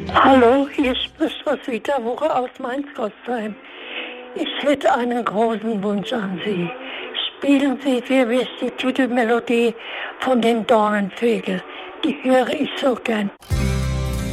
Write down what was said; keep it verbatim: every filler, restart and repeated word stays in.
Hallo, hier spricht Roswitha Wuche aus Mainz-Kostheim. Ich hätte einen großen Wunsch an Sie. Spielen Sie gewiss die Titelmelodie von den Dornenvögeln. Die höre ich so gern.